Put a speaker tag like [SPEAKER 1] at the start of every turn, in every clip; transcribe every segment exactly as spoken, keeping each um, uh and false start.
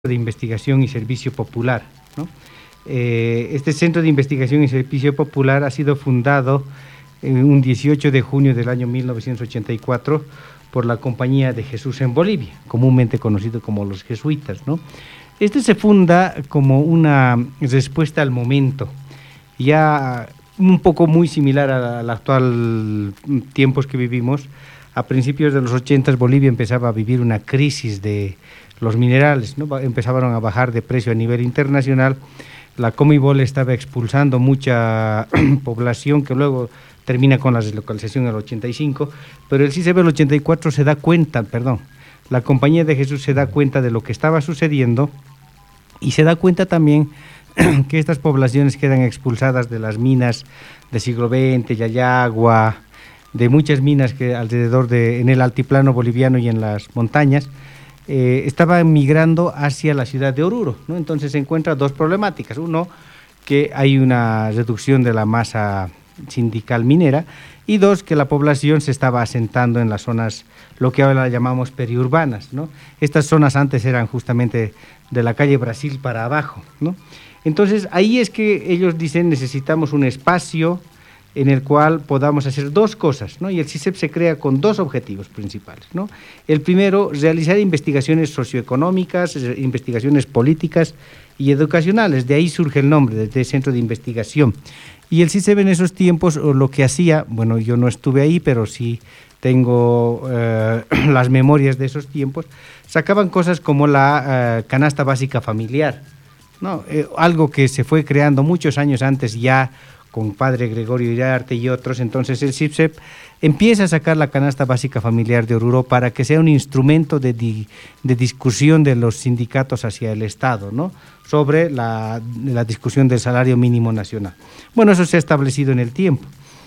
[SPEAKER 1] de Investigación y Servicio Popular, ¿no? Eh, este Centro de Investigación y Servicio Popular ha sido fundado en un dieciocho de junio del año mil novecientos ochenta y cuatro por la Compañía de Jesús en Bolivia, comúnmente conocido como los jesuitas, ¿no? Este se funda como una respuesta al momento, ya un poco muy similar al actual tiempos que vivimos. A principios de los ochenta Bolivia empezaba a vivir una crisis de los minerales, ¿no? Empezaban a bajar de precio a nivel internacional. La Comibol estaba expulsando mucha población que luego termina con la deslocalización en el ochenta y cinco, pero el C I C E B el ochenta y cuatro se da cuenta, perdón, la Compañía de Jesús se da cuenta de lo que estaba sucediendo y se da cuenta también que estas poblaciones quedan expulsadas de las minas del siglo veinte, Yayagua, de muchas minas que alrededor de, en el altiplano boliviano y en las montañas, eh, estaban migrando hacia la ciudad de Oruro, ¿no? Entonces se encuentran dos problemáticas. Uno, que hay una reducción de la masa sindical minera, y dos, que la población se estaba asentando en las zonas, lo que ahora llamamos periurbanas, ¿no? Estas zonas antes eran justamente de la calle Brasil para abajo, ¿no? Entonces ahí es que ellos dicen necesitamos un espacio en el cual podamos hacer dos cosas, ¿no? Y el C I C E B se crea con dos objetivos principales, ¿no? El primero, realizar investigaciones socioeconómicas, investigaciones políticas y educacionales. De ahí surge el nombre, de Centro de Investigación. Y el C I C E B en esos tiempos lo que hacía, bueno, yo no estuve ahí, pero sí tengo eh, las memorias de esos tiempos, sacaban cosas como la eh, canasta básica familiar, ¿no? Eh, algo que se fue creando muchos años antes ya, con padre Gregorio Iriarte y otros. Entonces el C I C E B empieza a sacar la canasta básica familiar de Oruro para que sea un instrumento de, di, de discusión de los sindicatos hacia el Estado, ¿no? Sobre la, la discusión del salario mínimo nacional. Bueno, eso se ha establecido en el tiempo.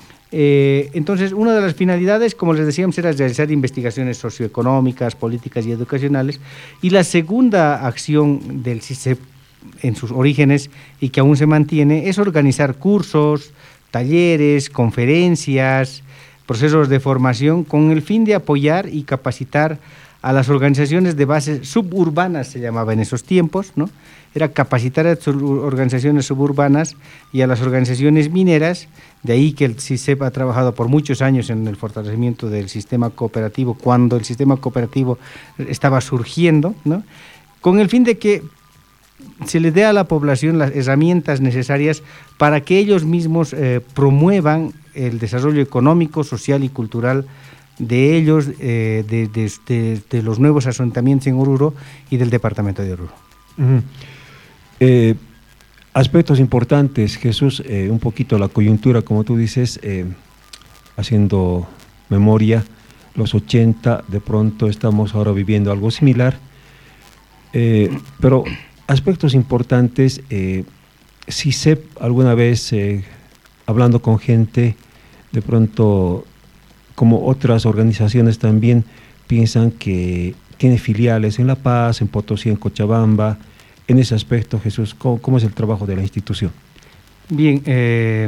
[SPEAKER 1] Eh, entonces, una de las finalidades, como les decíamos, era realizar investigaciones socioeconómicas, políticas y educacionales, y la segunda acción del C I C E B en sus orígenes y que aún se mantiene, es organizar cursos, talleres, conferencias, procesos de formación con el fin de apoyar y capacitar a las organizaciones de base suburbanas, se llamaba en esos tiempos, ¿no? Era capacitar a las organizaciones suburbanas y a las organizaciones mineras. De ahí que el C I C E B ha trabajado por muchos años en el fortalecimiento del sistema cooperativo, cuando el sistema cooperativo estaba surgiendo, ¿no? Con el fin de que se le dé a la población las herramientas necesarias para que ellos mismos eh, promuevan el desarrollo económico, social y cultural de ellos, eh, de, de, de, de los nuevos asentamientos en Oruro y del departamento de Oruro.
[SPEAKER 2] Uh-huh. eh, aspectos importantes, Jesús, eh, un poquito la coyuntura, como tú dices, eh, haciendo memoria, los ochenta, de pronto estamos ahora viviendo algo similar, eh, pero aspectos importantes, eh, C I C E B alguna vez, eh, hablando con gente, de pronto, como otras organizaciones también, piensan que tiene filiales en La Paz, en Potosí, en Cochabamba. En ese aspecto, Jesús, ¿cómo, cómo es el trabajo de la institución?
[SPEAKER 1] Bien, eh,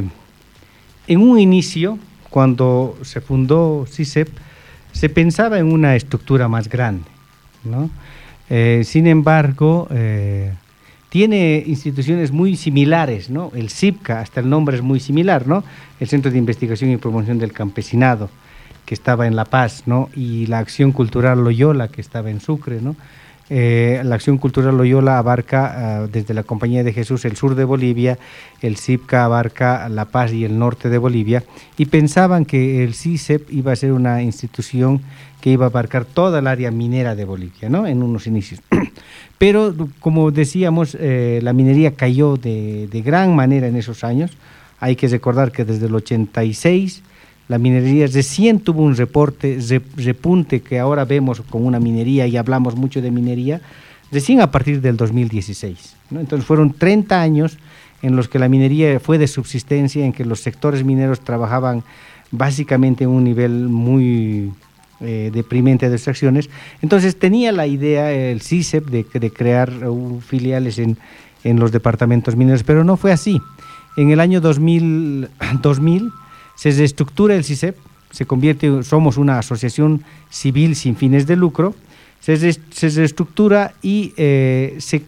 [SPEAKER 1] en un inicio, cuando se fundó C I C E B, se pensaba en una estructura más grande, ¿no? Eh, sin embargo, eh, tiene instituciones muy similares, ¿no? El C I P C A, hasta el nombre es muy similar, ¿no? El Centro de Investigación y Promoción del Campesinado, que estaba en La Paz, ¿no? Y la Acción Cultural Loyola, que estaba en Sucre, ¿no? Eh, la Acción Cultural Loyola abarca uh, desde la Compañía de Jesús el sur de Bolivia, el C I P C A abarca La Paz y el norte de Bolivia, y pensaban que el C I C E B iba a ser una institución que iba a abarcar toda el área minera de Bolivia, ¿no? En unos inicios. Pero, como decíamos, eh, la minería cayó de, de gran manera en esos años. Hay que recordar que desde el ochenta y seis la minería recién tuvo un reporte, repunte que ahora vemos como una minería y hablamos mucho de minería, recién a partir del dos mil dieciséis, ¿no? Entonces fueron treinta años en los que la minería fue de subsistencia, en que los sectores mineros trabajaban básicamente en un nivel muy eh, deprimente de extracciones. Entonces tenía la idea el C I C E B de, de crear uh, filiales en, en los departamentos mineros, pero no fue así. En el año dos mil, dos mil se reestructura el C I C E B, se convierte, somos una asociación civil sin fines de lucro, se, se reestructura y eh, se